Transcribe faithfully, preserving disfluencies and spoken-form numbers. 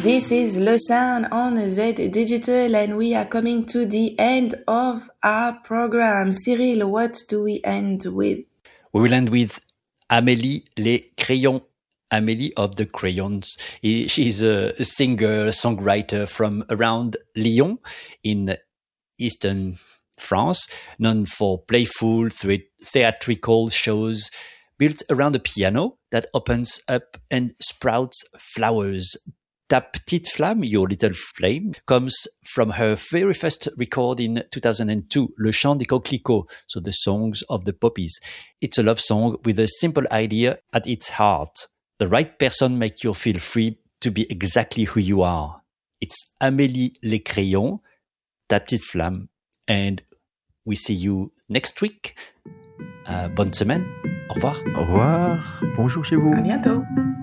This is Lausanne on Z Digital and we are coming to the end of our program. Cyril, what do we end with? We will end with Amélie Les Crayons. Amélie of the Crayons. She's a singer, songwriter from around Lyon in eastern France, known for playful theatrical shows built around a piano that opens up and sprouts flowers. Ta petite flamme, your little flame, comes from her very first record in two thousand two, Le Chant des Coquelicots, so the songs of the poppies. It's a love song with a simple idea at its heart. The right person makes you feel free to be exactly who you are. It's Amélie Les Crayons, Ta petite flamme, and we see you next week. Uh, bonne semaine. Au revoir. Au revoir. Bonjour chez vous. À bientôt.